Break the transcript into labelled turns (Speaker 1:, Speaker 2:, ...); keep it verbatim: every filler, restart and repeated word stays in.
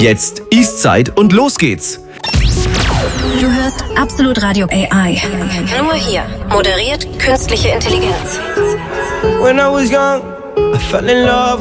Speaker 1: Jetzt Eastside und los geht's.
Speaker 2: Du hörst Absolut Radio A I. Nur hier. Moderiert künstliche Intelligenz.
Speaker 3: When I was young, I fell in love